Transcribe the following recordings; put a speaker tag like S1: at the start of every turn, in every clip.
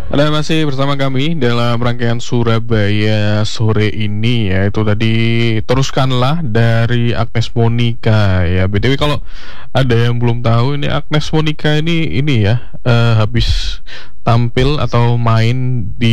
S1: Anda masih bersama kami dalam rangkaian Surabaya sore ini, yaitu tadi teruskanlah dari Agnes Monica ya. BTW kalau ada yang belum tahu, ini Agnes Monica ini ya, habis tampil atau main di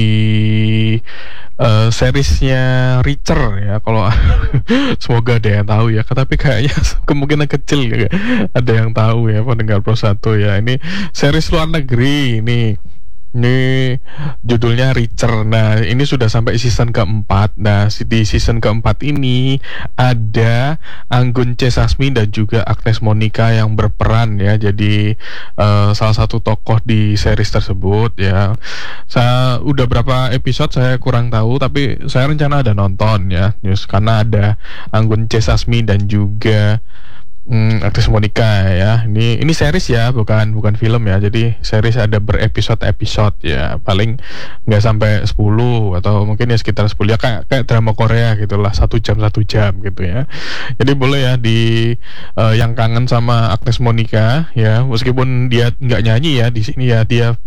S1: seriesnya Reacher ya. Kalau semoga ada yang tahu ya, tapi kayaknya kemungkinan kecil ya ada yang tahu ya, pendengar Pro 1 ya. Ini series luar negeri ini judulnya Reacher. Nah, ini sudah sampai season keempat. Nah, di season keempat ini ada Anggun C. Sasmi dan juga Agnes Monica yang berperan ya. Jadi salah satu tokoh di series tersebut ya. Saya udah berapa episode saya kurang tahu, tapi saya rencana ada nonton ya. Karena ada Anggun C. Sasmi dan juga Agnes Monica ya. Ini series ya, bukan film ya. Jadi series ada berepisode-episode ya. Paling nggak sampai 10 atau mungkin ya sekitar 10 ya, kayak drama Korea gitulah, 1 jam gitu ya. Jadi boleh ya yang kangen sama Agnes Monica ya, meskipun dia nggak nyanyi ya di sini ya, dia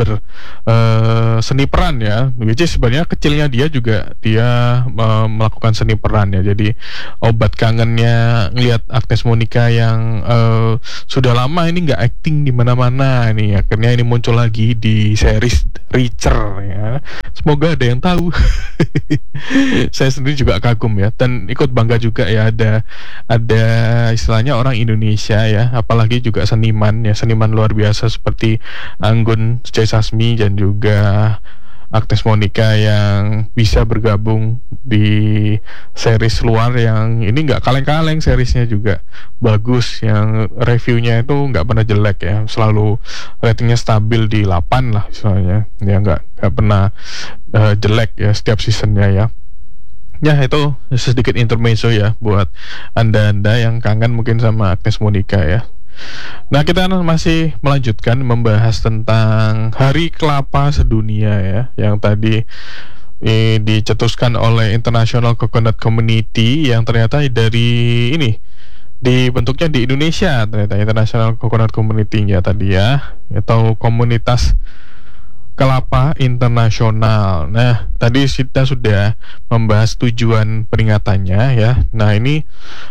S1: seni peran ya. Which is sebenarnya kecilnya dia juga melakukan seni peran ya. Jadi obat kangennya ngelihat Agnes Monica yang sudah lama ini nggak acting di mana-mana, ini akhirnya ini muncul lagi di series Reacher ya. Semoga ada yang tahu. Saya sendiri juga kagum ya, dan ikut bangga juga ya, ada istilahnya orang Indonesia ya, apalagi juga seniman luar biasa seperti Anggun C. Sasmi dan juga Agnes Monica yang bisa bergabung di series luar yang ini nggak kaleng-kaleng, seriesnya juga bagus, yang reviewnya itu nggak pernah jelek ya, selalu ratingnya stabil di 8 lah istilahnya ya, nggak pernah jelek ya setiap seasonnya ya. Ya, itu sedikit intermezzo ya buat anda yang kangen mungkin sama Agnes Monica ya. Nah, kita masih melanjutkan membahas tentang Hari Kelapa Sedunia ya, yang tadi dicetuskan oleh International Coconut Community, yang ternyata dari ini dibentuknya di Indonesia, ternyata International Coconut Community ya tadi ya, atau komunitas kelapa internasional. Nah, tadi kita sudah membahas tujuan peringatannya ya. Nah, ini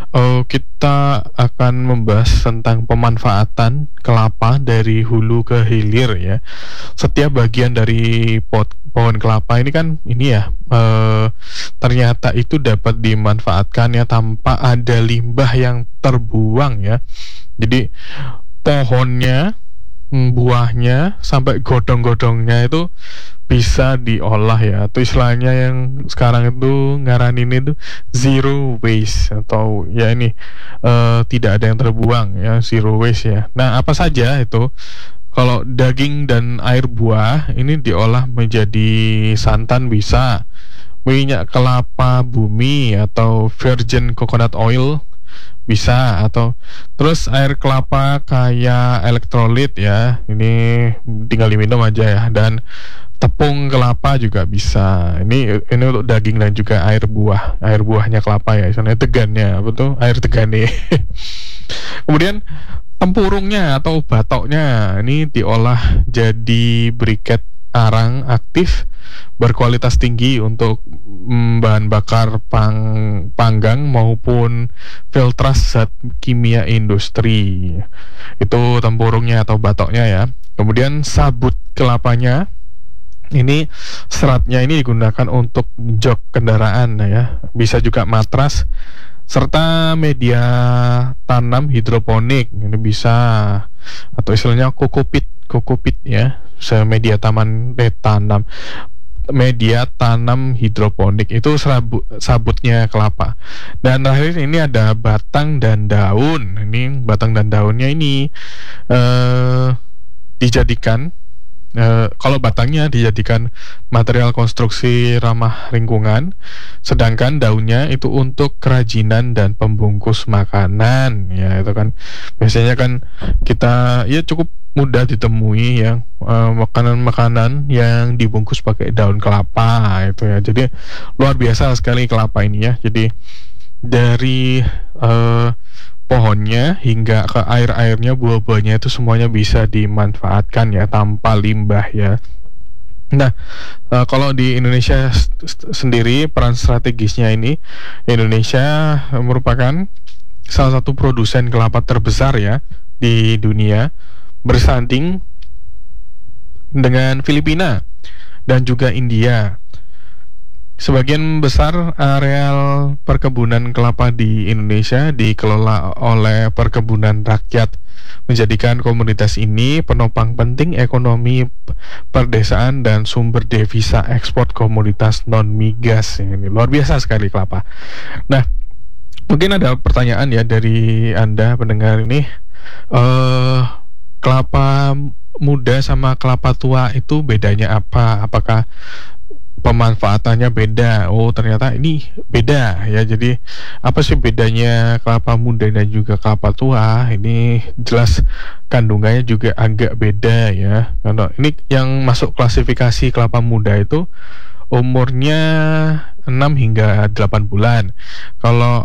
S1: kita akan membahas tentang pemanfaatan kelapa dari hulu ke hilir ya. Setiap bagian dari pohon kelapa ini kan ini ya, ternyata itu dapat dimanfaatkan ya tanpa ada limbah yang terbuang ya. Jadi pohonnya, buahnya sampai godong-godongnya itu bisa diolah ya, atau istilahnya yang sekarang itu ngaranin itu zero waste, atau ya ini tidak ada yang terbuang ya, zero waste ya. Nah, apa saja itu? Kalau daging dan air buah ini diolah menjadi santan bisa, minyak kelapa bumi atau virgin coconut oil bisa, atau terus air kelapa kayak elektrolit ya, ini tinggal diminum aja ya, dan tepung kelapa juga bisa. Ini untuk daging dan juga air buahnya kelapa ya, misalnya tegannya apa tuh, air tegane. Kemudian tempurungnya atau batoknya ini diolah jadi briket arang aktif berkualitas tinggi untuk bahan bakar panggang maupun filtras zat kimia industri. Itu tempurungnya atau batoknya ya. Kemudian sabut kelapanya, ini seratnya ini digunakan untuk jok kendaraan ya, bisa juga matras, serta media tanam hidroponik ini bisa, atau istilahnya kokopit ya, media tanam hidroponik itu sabutnya kelapa. Dan terakhir ini ada batang dan daun. Ini batang dan daunnya ini dijadikan, kalau batangnya dijadikan material konstruksi ramah lingkungan, sedangkan daunnya itu untuk kerajinan dan pembungkus makanan ya. Itu kan biasanya kan kita ya cukup mudah ditemui ya, makanan-makanan yang dibungkus pakai daun kelapa itu ya. Jadi luar biasa sekali kelapa ini ya. Jadi dari pohonnya hingga ke air-airnya, buah-buahnya itu semuanya bisa dimanfaatkan ya tanpa limbah ya. Nah, kalau di Indonesia sendiri peran strategisnya ini, Indonesia merupakan salah satu produsen kelapa terbesar ya di dunia, bersanding dengan Filipina dan juga India. Sebagian besar areal perkebunan kelapa di Indonesia dikelola oleh perkebunan rakyat, menjadikan komunitas ini penopang penting ekonomi perdesaan dan sumber devisa ekspor komoditas non migas. Ini luar biasa sekali kelapa. Nah, mungkin ada pertanyaan ya dari Anda pendengar ini, eh kelapa muda sama kelapa tua itu bedanya apa? Apakah pemanfaatannya beda? Oh, ternyata ini beda ya. Jadi apa sih bedanya kelapa muda dan juga kelapa tua? Ini jelas kandungannya juga agak beda ya. Karena ini yang masuk klasifikasi kelapa muda itu umurnya 6 hingga 8 bulan. Kalau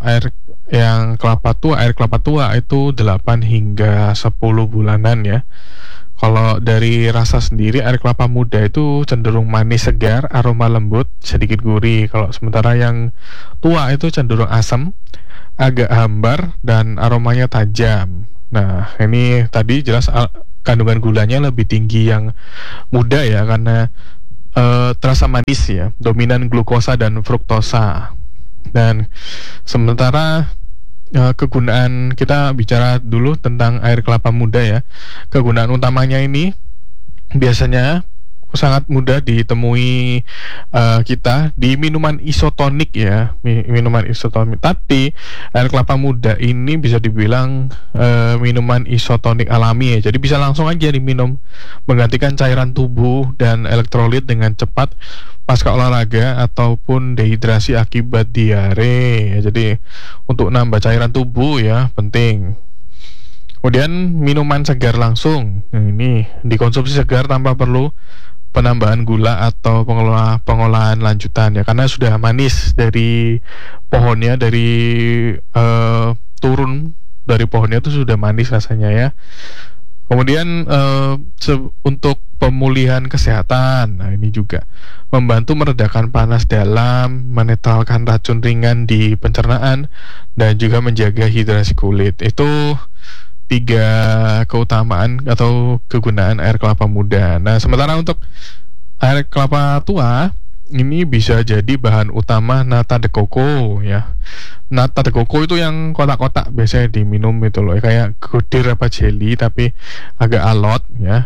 S1: air kelapa tua itu 8 hingga 10 bulanan ya. Kalau dari rasa sendiri, air kelapa muda itu cenderung manis segar, aroma lembut, sedikit gurih. Kalau sementara yang tua itu cenderung asam, agak hambar, dan aromanya tajam. Nah, ini tadi jelas kandungan gulanya lebih tinggi yang muda ya, karena terasa manis ya, dominan glukosa dan fruktosa. Dan sementara kegunaan, kita bicara dulu tentang air kelapa muda ya. Kegunaan utamanya ini biasanya sangat mudah ditemui kita di minuman isotonik ya, minuman isotonik. Tapi air kelapa muda ini bisa dibilang minuman isotonik alami ya. Jadi bisa langsung aja diminum, menggantikan cairan tubuh dan elektrolit dengan cepat pasca olahraga ataupun dehidrasi akibat diare ya. Jadi untuk nambah cairan tubuh ya penting. Kemudian minuman segar langsung. Nah, ini dikonsumsi segar tanpa perlu penambahan gula atau pengolahan lanjutan ya, karena sudah manis dari pohonnya, dari turun dari pohonnya itu sudah manis rasanya ya. Kemudian untuk pemulihan kesehatan, nah ini juga membantu meredakan panas dalam, menetralkan racun ringan di pencernaan, dan juga menjaga hidrasi kulit. Itu tiga keutamaan atau kegunaan air kelapa muda. Nah, sementara untuk air kelapa tua ini bisa jadi bahan utama nata de coco ya. Nata de coco itu yang kotak-kotak biasanya diminum itu loh, kayak godir apa jelly tapi agak alot ya.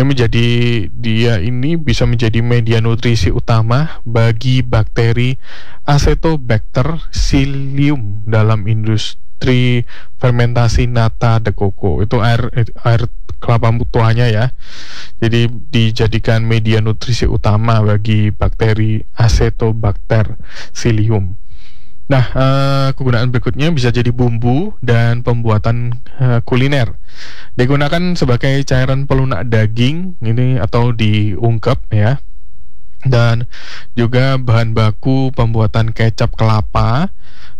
S1: Dia ini bisa menjadi media nutrisi utama bagi bakteri Acetobacter psyllium dalam industri fermentasi nata de coco. Itu air kelapa tuanya ya. Jadi dijadikan media nutrisi utama bagi bakteri Acetobacter psyllium. Nah, kegunaan berikutnya bisa jadi bumbu dan pembuatan kuliner. Digunakan sebagai cairan pelunak daging ini atau diungkep ya. Dan juga bahan baku pembuatan kecap kelapa,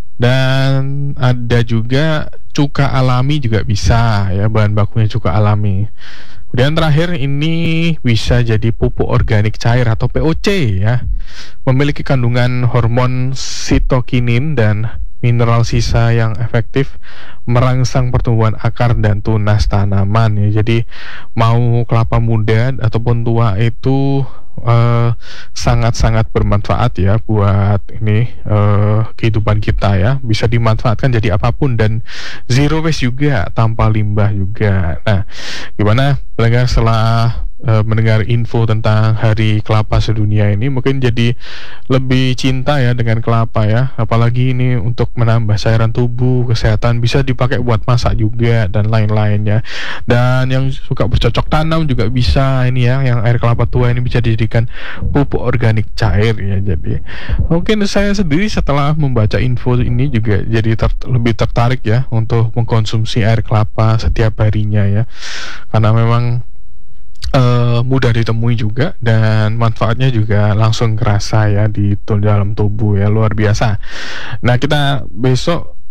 S1: dan ada juga cuka alami juga bisa ya, bahan bakunya cuka alami. Kemudian terakhir ini bisa jadi pupuk organik cair atau POC ya. Memiliki kandungan hormon sitokinin dan mineral sisa yang efektif merangsang pertumbuhan akar dan tunas tanaman ya. Jadi mau kelapa muda ataupun tua itu sangat-sangat bermanfaat ya buat ini kehidupan kita ya. Bisa dimanfaatkan jadi apapun dan zero waste juga, tanpa limbah juga. Nah, gimana pendengar setelah mendengar info tentang Hari Kelapa Sedunia ini, mungkin jadi lebih cinta ya dengan kelapa ya, apalagi ini untuk menambah cairan tubuh, kesehatan, bisa dipakai buat masak juga dan lain-lainnya. Dan yang suka bercocok tanam juga bisa ini ya, yang air kelapa tua ini bisa dijadikan pupuk organik cair ya. Jadi mungkin saya sendiri setelah membaca info ini juga jadi lebih tertarik ya untuk mengkonsumsi air kelapa setiap harinya ya, karena memang mudah ditemui juga dan manfaatnya juga langsung kerasa ya di dalam tubuh ya, luar biasa. Nah, kita besok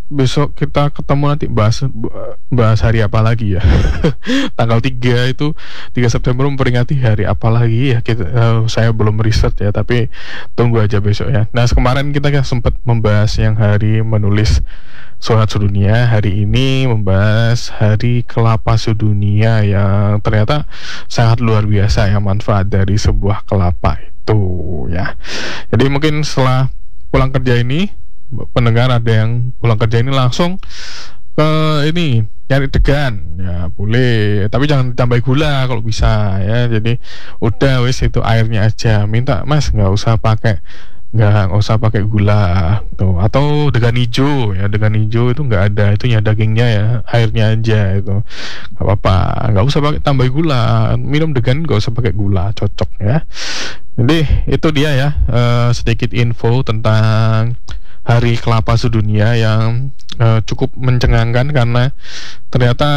S1: besok kita ketemu nanti bahas hari apa lagi ya. Tanggal 3 itu 3 September memperingati hari apa lagi ya, saya belum riset ya, tapi tunggu aja besok ya. Nah, kemarin kita kan sempat membahas yang hari menulis surat sedunia. Hari ini membahas hari kelapa sedunia yang ternyata sangat luar biasa ya manfaat dari sebuah kelapa itu ya. Jadi mungkin setelah pulang kerja ini, pendengar ada yang pulang kerja ini langsung ke ini nyari degan ya boleh, tapi jangan ditambah gula kalau bisa ya. Jadi udah wes itu airnya aja, minta mas nggak usah pakai gula tuh, atau degan hijau ya, degan hijau itu nggak ada itunya dagingnya ya, airnya aja itu nggak apa-apa, nggak usah pakai tambah gula, minum degan nggak usah pakai gula, cocok ya. Jadi itu dia ya, sedikit info tentang Hari Kelapa Sedunia yang cukup mencengangkan karena ternyata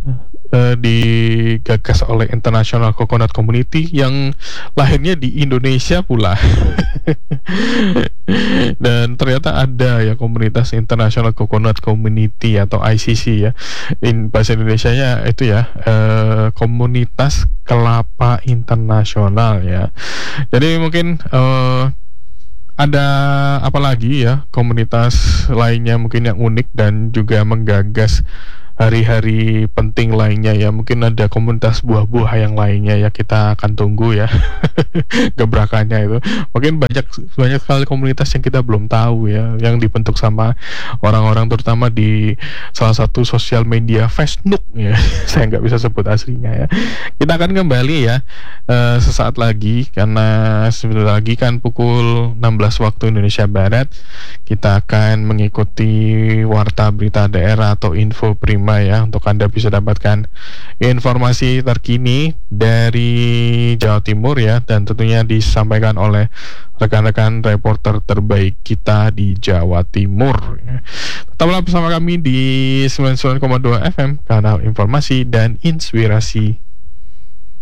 S1: digagas oleh International Coconut Community yang lahirnya di Indonesia pula. Dan ternyata ada ya komunitas International Coconut Community atau ICC ya. Bahasa Indonesianya itu ya, Komunitas Kelapa Internasional ya. Jadi mungkin ada apa lagi ya komunitas lainnya mungkin yang unik dan juga menggagas hari-hari penting lainnya ya. Mungkin ada komunitas buah-buah yang lainnya ya, kita akan tunggu ya gebrakannya itu. Mungkin banyak sekali komunitas yang kita belum tahu ya, yang dibentuk sama orang-orang terutama di salah satu sosial media Facebook ya. Saya nggak bisa sebut aslinya ya. Kita akan kembali ya sesaat lagi, karena sebentar lagi kan pukul 16 waktu Indonesia Barat kita akan mengikuti warta berita daerah atau info prima ya, untuk Anda bisa dapatkan informasi terkini dari Jawa Timur ya, dan tentunya disampaikan oleh rekan-rekan reporter terbaik kita di Jawa Timur ya. Tetaplah bersama kami di 99,2 FM, kanal informasi dan inspirasi